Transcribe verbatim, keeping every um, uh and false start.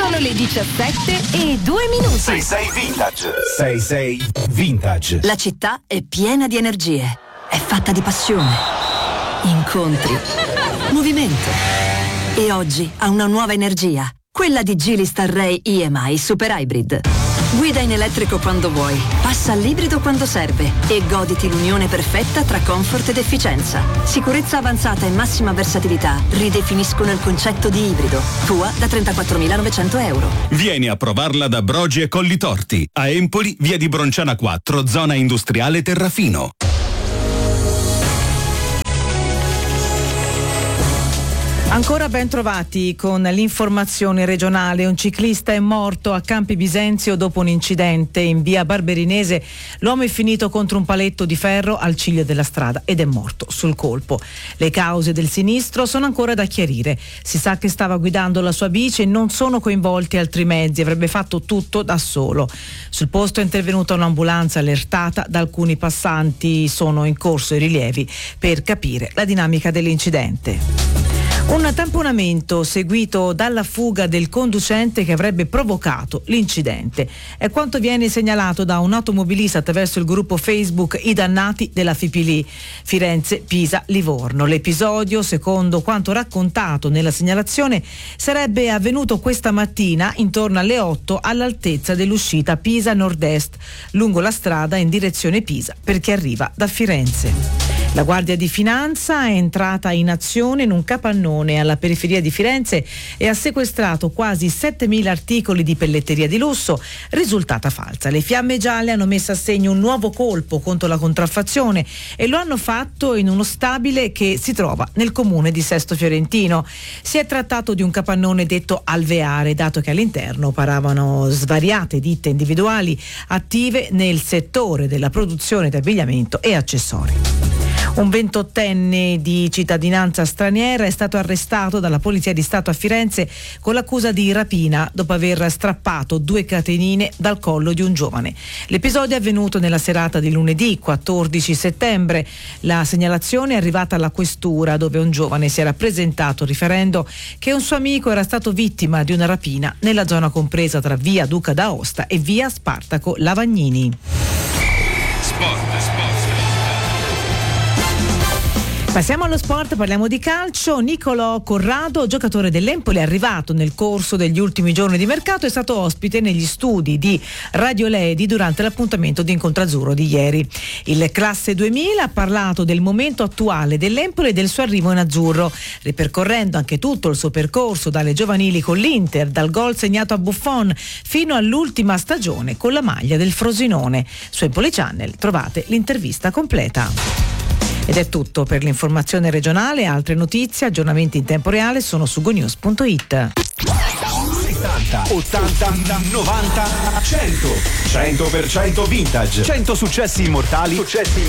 Sono le diciassette e due minuti. sei sei Vintage. sei sei Vintage. La città è piena di energie. È fatta di passione, incontri, movimento. E oggi ha una nuova energia. Quella di Geely Starray E M I Super Hybrid. Guida in elettrico quando vuoi, passa all'ibrido quando serve e goditi l'unione perfetta tra comfort ed efficienza. Sicurezza avanzata e massima versatilità ridefiniscono il concetto di ibrido. Tua da trentaquattromilanovecento euro. Vieni a provarla da Brogi e Collitorti. A Empoli, via di Bronciana quattro, zona industriale Terrafino. Ancora ben trovati con l'informazione regionale. Un ciclista è morto a Campi Bisenzio dopo un incidente in via Barberinese. L'uomo è finito contro un paletto di ferro al ciglio della strada ed è morto sul colpo. Le cause del sinistro sono ancora da chiarire. Si sa che stava guidando la sua bici e non sono coinvolti altri mezzi, avrebbe fatto tutto da solo. Sul posto è intervenuta un'ambulanza allertata da alcuni passanti. Sono in corso i rilievi per capire la dinamica dell'incidente. Un tamponamento seguito dalla fuga del conducente che avrebbe provocato l'incidente. È quanto viene segnalato da un automobilista attraverso il gruppo Facebook I Dannati della Fipili Firenze, Pisa, Livorno. L'episodio, secondo quanto raccontato nella segnalazione, sarebbe avvenuto questa mattina intorno alle otto all'altezza dell'uscita Pisa Nord-Est, lungo la strada in direzione Pisa per chi arriva da Firenze. La Guardia di Finanza è entrata in azione in un capannone alla periferia di Firenze e ha sequestrato quasi settemila articoli di pelletteria di lusso, risultata falsa. Le Fiamme Gialle hanno messo a segno un nuovo colpo contro la contraffazione e lo hanno fatto in uno stabile che si trova nel comune di Sesto Fiorentino. Si è trattato di un capannone detto alveare, dato che all'interno operavano svariate ditte individuali attive nel settore della produzione di abbigliamento e accessori. Un ventottenne di cittadinanza straniera è stato arrestato dalla Polizia di Stato a Firenze con l'accusa di rapina dopo aver strappato due catenine dal collo di un giovane. L'episodio è avvenuto nella serata di lunedì quattordici settembre. La segnalazione è arrivata alla questura, dove un giovane si era presentato riferendo che un suo amico era stato vittima di una rapina nella zona compresa tra via Duca d'Aosta e via Spartaco Lavagnini. Sport, sport. Passiamo allo sport, parliamo di calcio. Nicolò Corrado, giocatore dell'Empoli, è arrivato nel corso degli ultimi giorni di mercato, è stato ospite negli studi di Radio Ledi durante l'appuntamento di Incontro Azzurro di ieri. Il classe duemila ha parlato del momento attuale dell'Empoli e del suo arrivo in azzurro, ripercorrendo anche tutto il suo percorso dalle giovanili con l'Inter, dal gol segnato a Buffon fino all'ultima stagione con la maglia del Frosinone. Su Empoli Channel trovate l'intervista completa. Ed è tutto per l'informazione regionale. Altre notizie, aggiornamenti in tempo reale sono su gonews punto it. settanta, ottanta, novanta, cento. cento per cento vintage. cento successi immortali. Successi